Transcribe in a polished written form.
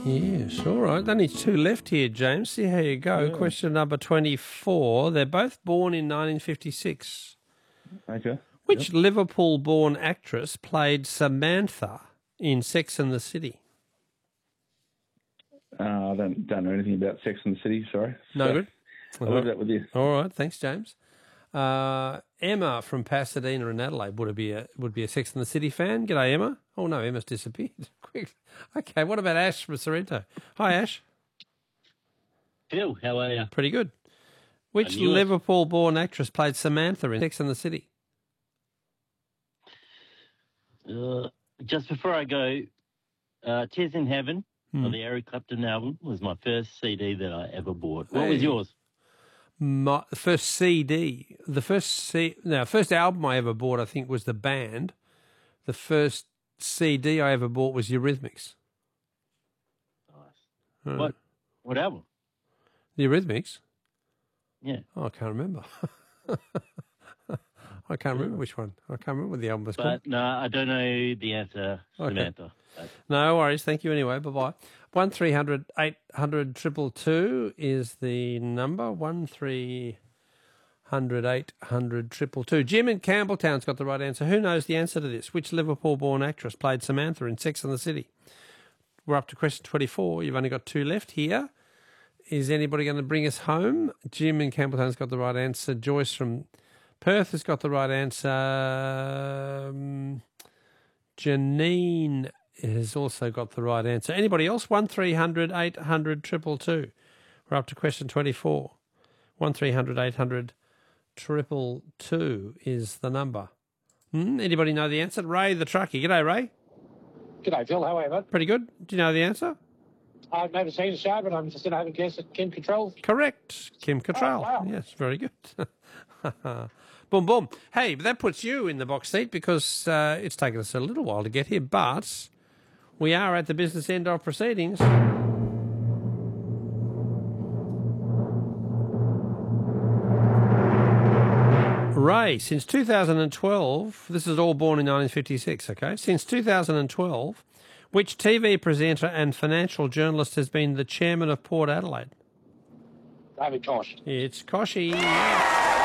Yes, all right. Only two left here, James. See how you go. Yeah. Question number 24. They're both born in 1956. Okay. Which Liverpool-born actress played Samantha in Sex and the City? I don't know anything about Sex and the City, sorry. No good? I'll leave that with you. All right, thanks, James. Emma from Pasadena in Adelaide would be a Sex and the City fan. G'day, Emma. Oh no, Emma's disappeared. Quick. Okay, what about Ash from Sorrento? Hi, Ash. Phil, how are you? Pretty good. Which knew it. Liverpool-born actress played Samantha in Sex and the City? Just before I go, Tears in Heaven of the Eric Clapton album was my first CD that I ever bought. What was Hey. yours? The first CD, first album I ever bought, I think, was The Band. The first CD I ever bought was Eurythmics. Nice. What album? The Eurythmics? Yeah. Oh, I can't remember. I can't remember which one. I can't remember what the album was called. But no, I don't know the answer, Samantha. No worries. Thank you anyway. Bye-bye. 1300 800 222 is the number. 1300 800 222. Jim in Campbelltown's got the right answer. Who knows the answer to this? Which Liverpool-born actress played Samantha in Sex and the City? We're up to question 24. You've only got two left here. Is anybody going to bring us home? Jim in Campbelltown's got the right answer. Joyce from Perth has got the right answer. Janine has also got the right answer. Anybody else? 1300 800 222. We're up to question 24. 1300 800 222 is the number. Anybody know the answer? Ray the truckie. G'day, Ray. G'day, Phil. How are you, mate? Pretty good. Do you know the answer? I've never seen the show, but I'm just going to have a guess at Kim Cattrall. Correct. Kim Cattrall. Oh, wow. Yes, very good. Boom, boom. Hey, but that puts you in the box seat because it's taken us a little while to get here, but we are at the business end of proceedings. Ray, since 2012, this is all born in 1956, okay? Since 2012, which TV presenter and financial journalist has been the chairman of Port Adelaide? David Kosh. It's Koshy.